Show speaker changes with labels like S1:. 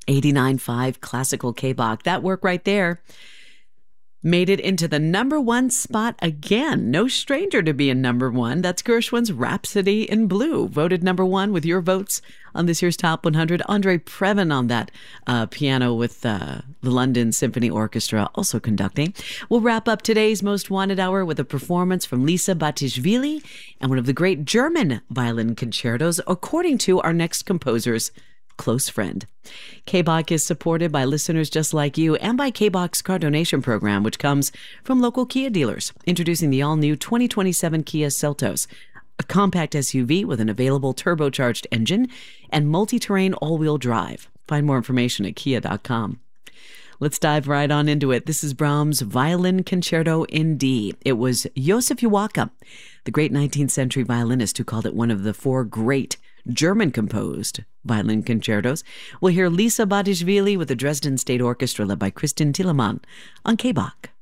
S1: 89.5 classical K-Bach. That work right there made it into the number one spot again. No stranger to being number one. That's Gershwin's Rhapsody in Blue, voted number one with your votes on this year's Top 100. Andre Previn on that piano with the London Symphony Orchestra also conducting. We'll wrap up today's Most Wanted Hour with a performance from Lisa Batishvili and one of the great German violin concertos, according to our next composer's close friend. K-Bach is supported by listeners just like you and by K-Bach's car donation program, which comes from local Kia dealers. Introducing the all-new 2027 Kia Seltos, a compact SUV with an available turbocharged engine and multi-terrain all-wheel drive. Find more information at kia.com. Let's dive right on into it. This is Brahms' Violin Concerto in D. It was Josef Joachim, the great 19th century violinist, who called it one of the four great German-composed violin concertos. We'll hear Lisa Batishvili with the Dresden State Orchestra led by Kristin Thielemann on K-Bach.